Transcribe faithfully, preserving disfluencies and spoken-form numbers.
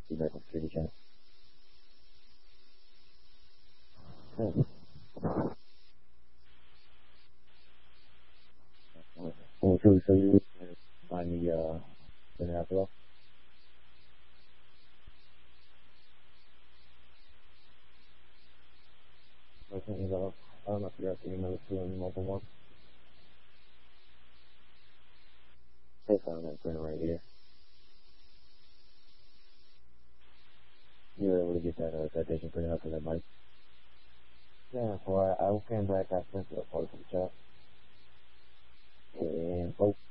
the medical security chat. Hmm. Well, so, so you find me, uh, in after all? I was thinking about, I don't know if you're asking another two in mobile one. I found that printer right here. You were able to get that, uh, citation printed out for that bike? Yeah, so I, I came back, I sent it up for the chat. And, oh,